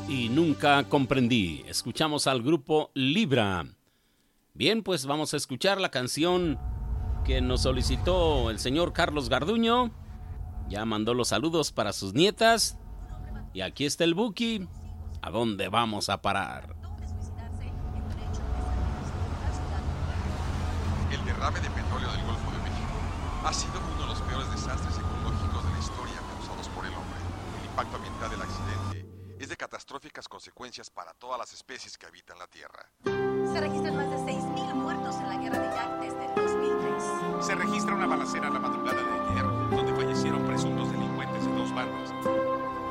Y nunca comprendí. Escuchamos al grupo Libra. Bien, pues vamos a escuchar la canción que nos solicitó el señor Carlos Garduño. Ya mandó los saludos para sus nietas. Y aquí está el Buki. ¿A dónde vamos a parar? El derrame de petróleo del Golfo de México ha sido uno de los peores desastres ecológicos de la historia causados por el hombre. El impacto ambiental del accidente es de catastróficas consecuencias para todas las especies que habitan la Tierra. Se registran más de 6.000 muertos en la guerra de Irak desde el 2003. Se registra una balacera la madrugada de ayer, donde fallecieron presuntos delincuentes de dos bandas.